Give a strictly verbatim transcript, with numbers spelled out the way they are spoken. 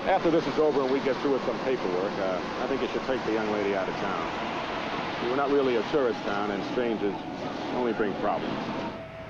after this is over and we get through with some paperwork, uh, I think you should take the young lady out of town. We're not really a tourist town, and strangers only bring problems.